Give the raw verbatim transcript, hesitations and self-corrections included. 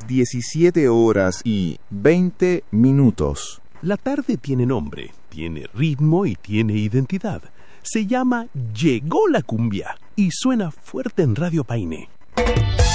diecisiete horas y veinte minutos. La tarde tiene nombre, tiene ritmo y tiene identidad. Se llama Llegó la Cumbia y suena fuerte en Radio Paine.